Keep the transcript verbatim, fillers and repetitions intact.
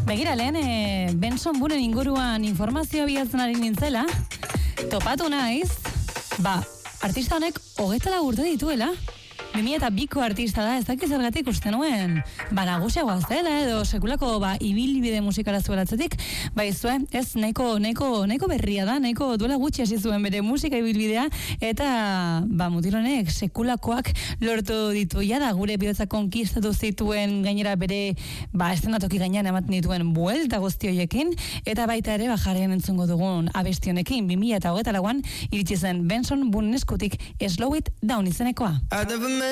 Begira, lehen, e, Benson Boonen inguruan informazioa bilatzen ari nintzela, topatu naiz, ba, artista honek hogeita lau urte dituela, bi mila eta biko artista da, ez dakit zergatik uste nuen, ba, nagusiagoa zela, edo sekulako, ba, ibilbide musikara zuelatzetik, ba, izue, ez, nahiko, nahiko, nahiko berria da, nahiko duela gutxi hasi zuen bere musika ibilbidea, eta, ba, mutilonek sekulakoak lortu ditu, da gure bihotza konkistatu zituen gainera bere, ba, estenatoki gainean ematen dituen buelta guzti hoiekin, eta baita ere, ba, jarrien entzungo dugun abestionekin, bi mila eta hogeita lauan, iritsi zen Benson Boonen eskutik Slow It Down izenekoa.